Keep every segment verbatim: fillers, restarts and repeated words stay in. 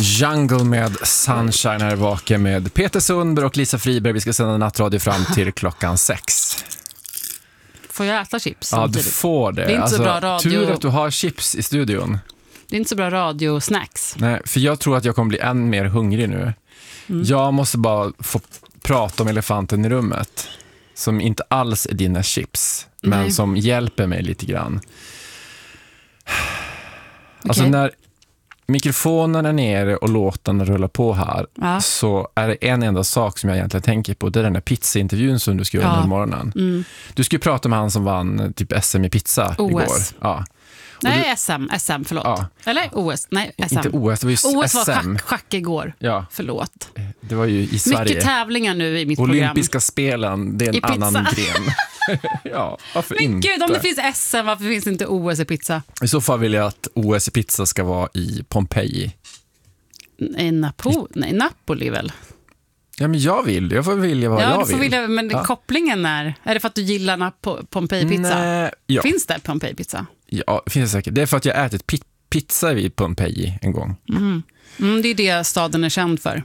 Jungle med Sunshine här vaken med Peter Sundberg och Lisa Friberg. Vi ska sända nattradio fram till klockan sex. Får jag äta chips? Ja, du får det. Det är inte alltså, så bra radio. Tur att du har chips i studion. Det är inte så bra radio-snacks. Nej, för jag tror att jag kommer bli än mer hungrig nu. Mm. Jag måste bara få prata om elefanten i rummet. Som inte alls är dina chips. Men Nej. som hjälper mig lite grann. Okay. Alltså när mikrofonen är nere och låten rullar på här, ja. Så är det en enda sak som jag egentligen tänker på. Det är den där pizzaintervjun som du skulle göra ja. under morgonen. Mm. Du skulle prata med han som vann typ S M i pizza O S. Igår. Ja. Nej, du... S M, S M, förlåt. Ja. Eller O S, nej, S M. Inte O S, det var ju O S S M. var schack, schack igår, ja. Förlåt. Det var ju i Sverige. Mycket tävlingar nu i mitt Olympiska program. spelen, det är en I annan gren. Ja, varför Men inte? gud, om det finns S M, varför finns inte O S i pizza? I så fall vill jag att O S i pizza ska vara i Pompeji. Nej, Napo- nej Napoli väl? Ja, men jag vill. Jag får vilja vad ja, jag du får vill. Vilja, men ja. kopplingen är... Är det för att du gillar Napo- Pompeji-pizza? Nej, ja. Finns det Pompeji-pizza? Ja, finns det säkert. Det är för att jag ätit pi- pizza vid Pompeji en gång. Mm. Mm, det är det staden är känd för.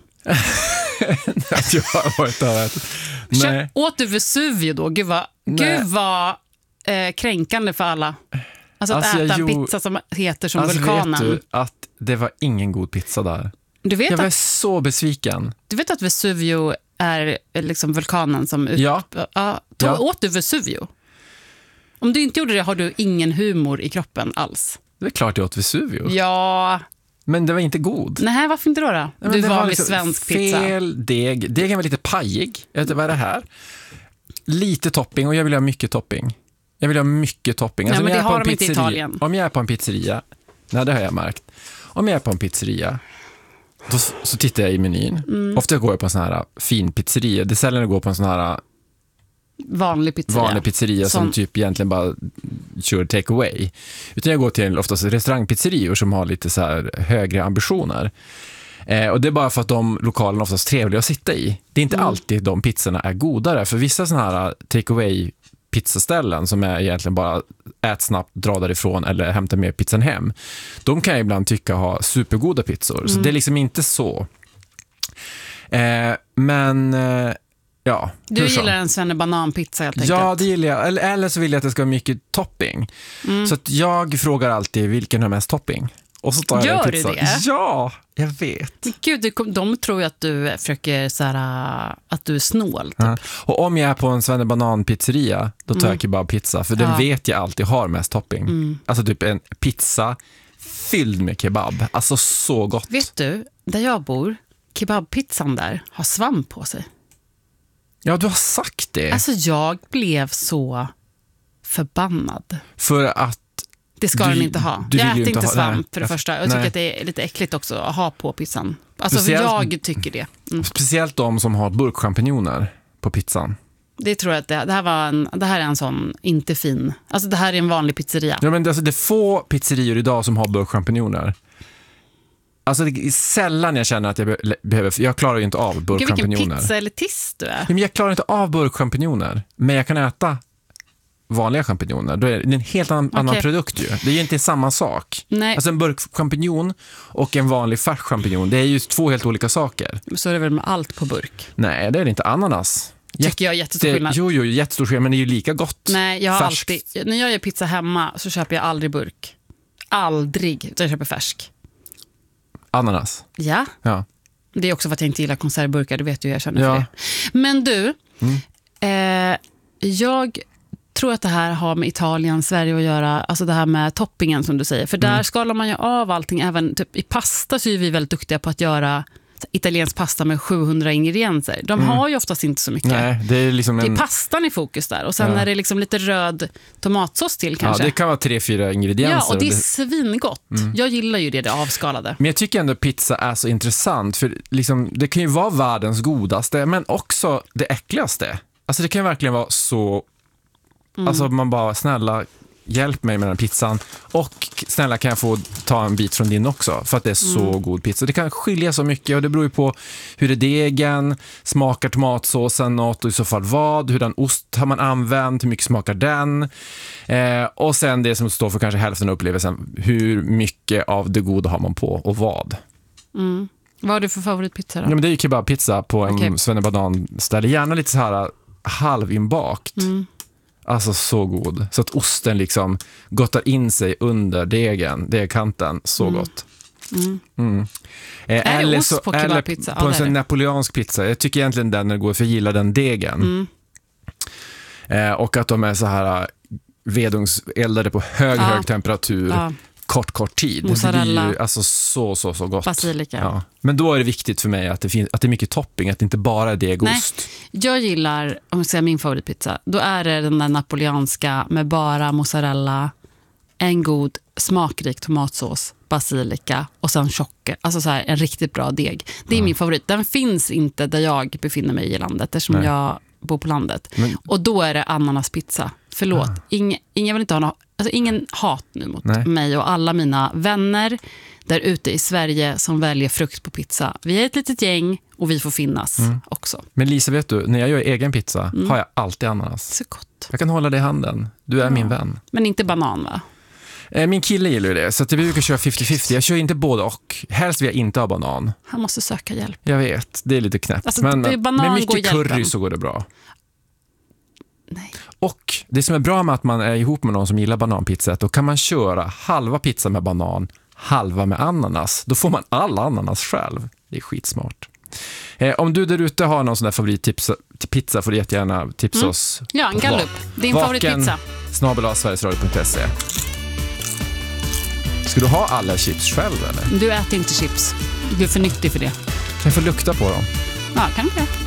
Att jag har varit där. Nej. Åt du Vesuvio då? Gud vad, Gud vad eh, kränkande för alla. Alltså att alltså, äta en pizza som heter som alltså, vulkanen. Vet du att det var ingen god pizza där? Du vet jag var att, så besviken. Du vet att Vesuvio är liksom vulkanen som... Ut, ja. ja, tog, ja. Åt du Vesuvio? Om du inte gjorde det har du ingen humor i kroppen alls. Det är klart jag åt Vesuvio. Ja... Men det var inte god. Nej, varför inte då? då? Ja, du var med liksom svensk pizza. Fel deg. Degen var lite pajig. Jag vet inte, vad är det här? Lite topping och jag vill ha mycket topping. Jag vill ha mycket topping. Alltså, ja, men det har de inte i Italien. Om jag är på en pizzeria, nej det har jag märkt. Om jag är på en pizzeria, då, så tittar jag i menyn. Mm. Ofta går jag på en sån här fin pizzeria. Det är sällan jag går på en sån här vanlig pizzeria, vanlig pizzeria som, som typ egentligen bara kör take away. Utan jag går till oftast restaurangpizzerior som har lite så här högre ambitioner. Eh, och det är bara för att de lokalerna oftast är trevliga att sitta i. Det är inte mm. alltid de pizzorna är godare. För vissa såna här take away pizzaställen som är egentligen bara ät snabbt, dra därifrån eller hämta med pizzan hem. De kan jag ibland tycka ha supergoda pizzor. Mm. Så det är liksom inte så. Eh, men... Eh, Ja, du gillar en svennebananpizza helt enkelt. Ja, det gillar jag. Eller, eller så vill jag att det ska ha mycket topping. Mm. Så att jag frågar alltid vilken har mest topping. Och så tar jag Gör pizza. du det? Ja, jag vet. Men gud, de tror ju att du försöker så här, att du är snål. Typ. Ja. Och om jag är på en svennebananpizzeria, då tar mm. jag kebabpizza. För den ja. vet jag alltid har mest topping. Mm. Alltså typ en pizza fylld med kebab. Alltså så gott. Vet du, där jag bor, kebabpizzan där har svamp på sig. Ja, du har sagt det. Alltså jag blev så förbannad. För att... Det ska du, den inte ha. Jag äter inte inte ha, svamp nej, för det första. Jag nej. tycker att det är lite äckligt också att ha på pizzan. Alltså speciellt, jag tycker det. Mm. Speciellt de som har burkchampinjoner på pizzan. Det tror jag att det, det, här var en, det här är en sån inte fin. Alltså det här är en vanlig pizzeria. Ja, men det, alltså, det är få pizzerior idag som har burkchampinjoner. Alltså det är sällan jag känner att jag be- behöver, jag klarar ju inte av burkchampinjoner. Vilken pizza-elitist du är. Ja, men jag klarar inte av burkchampinjoner, men jag kan äta vanliga champinjoner. Då är det en helt annan, okay. annan produkt ju. Det är ju inte samma sak. Nej. Alltså en burkchampinjon och en vanlig färsk champinjon, det är ju två helt olika saker. Så är det väl med allt på burk? Nej, det är det inte. Ananas. Tycker jag är jättestor skillnad. Jo, jo, jättestor skillnad, men det är ju lika gott. Nej, jag har färsk. alltid, när jag gör pizza hemma så köper jag aldrig burk. Aldrig, utan jag köper färsk. Ananas? Ja. ja. Det är också för att jag inte gillar konservburkar, du vet ju jag känner ja. för det. Men du, mm. eh, jag tror att det här har med Italien, Sverige att göra. Alltså det här med toppingen som du säger. För där mm. skalar man ju av allting. Även typ, i pasta så är vi väldigt duktiga på att göra italiensk pasta med sjuhundra ingredienser. De mm. har ju oftast inte så mycket. Nej, det är liksom en... Det är pastan i fokus där. Och sen ja. är det liksom lite röd tomatsås till kanske. Ja, det kan vara tre, fyra ingredienser. Ja, och det är svingott. Mm. Jag gillar ju det, det avskalade. Men jag tycker ändå pizza är så intressant. För liksom, det kan ju vara världens godaste, men också det äckligaste. Alltså det kan ju verkligen vara så... Mm. Alltså man bara, snälla, hjälp mig med den här pizzan. Och snälla, kan jag få ta en bit från din också? För att det är så mm. god pizza. Det kan skilja så mycket och det beror ju på hur är degen, smakar tomatsåsen något och i så fall vad, hur den ost har man använt, hur mycket smakar den. Eh, och sen det som står för kanske hälften av upplevelsen, hur mycket av det goda har man på och vad. Mm. Vad har du för favoritpizza då? Ja, men det är ju kebabpizza på en Okej. svennebanan-ställe. Gärna lite så här halvinbakt. Mm. Alltså så god. Så att osten liksom gottar in sig under degen, degkanten. Så Mm. gott. Mm. Mm. Eh, Är det eller ost så, på eller kebabpizza? Ja, på en det är sån det. napoleansk pizza. Jag tycker egentligen den är god, för jag gillar den degen. Mm. Eh, och att de är så här vedungseldade på hög, Ja. hög temperatur. Ja. Kort, kort tid. Mozzarella. Det blir ju alltså så, så, så gott. Basilika. Ja. Men då är det viktigt för mig att det, finns, att det är mycket topping, att det inte bara är degost. Jag gillar, om jag säger min favoritpizza, då är det den där napoleanska med bara mozzarella, en god smakrik tomatsås, basilika och sen tjocke. Alltså så här, en riktigt bra deg. Det är Ja. min favorit. Den finns inte där jag befinner mig i landet, eftersom Nej. jag bor på landet. Men, Och då är det ananaspizza. Förlåt, Ah. ingen, ingen vill inte ha något, alltså ingen hat nu mot Nej. mig och alla mina vänner där ute i Sverige som väljer frukt på pizza. Vi är ett litet gäng och vi får finnas Mm. också. men Lisa, vet du, när jag gör egen pizza Mm. har jag alltid ananas. Så gott. Jag kan hålla det i handen. Du är Ja. min vän. Men inte banan, va? Eh, Min kille gillar ju det, så att vi brukar köra femtio femtio. Jag kör inte både och. Helst vill jag inte ha banan. Han måste söka hjälp. Jag vet, det är lite knäppt. Alltså, men det är banan med går mycket hjälpen. curry så går det bra. Nej. Och det som är bra med att man är ihop med någon som gillar bananpizza, att då kan man köra halva pizza med banan, halva med ananas. Då får man alla ananas själv. Det är skitsmart. Eh, om du där ute har någon sån där favorittips till pizza får du jättegärna tipsa Mm. oss. Ja, en gallup. Din Vaken- favoritpizza. snabel-a sverigesradio punkt se. Ska du ha alla chips själv eller? Du äter inte chips. Du är för nyttig för det. Kan jag få lukta på dem? Ja, kanske.